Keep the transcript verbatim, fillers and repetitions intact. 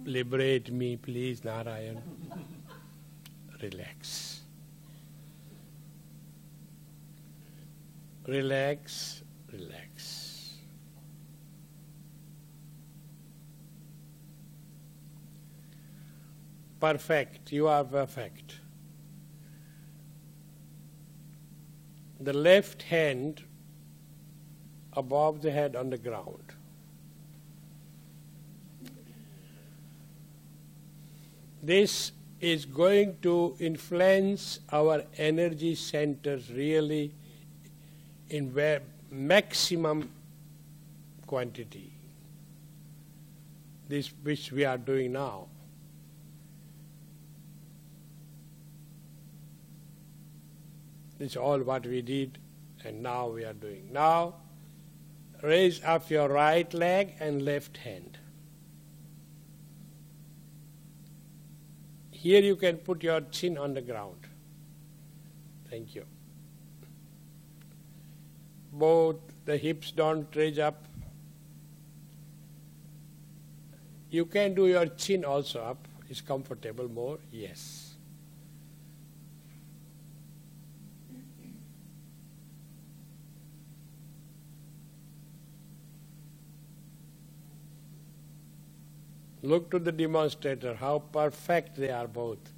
Liberate me, please, Narayan. Relax. Relax, relax. Perfect, you are perfect. The left hand above the head on the ground. This is going to influence our energy centers really in where maximum quantity. This which we are doing now. This is all what we did and now we are doing. Now raise up your right leg and left hand. Here you can put your chin on the ground. Thank you. Both the hips don't raise up. You can do your chin also up. It's comfortable more. Yes. Look to the demonstrator, how perfect they are both.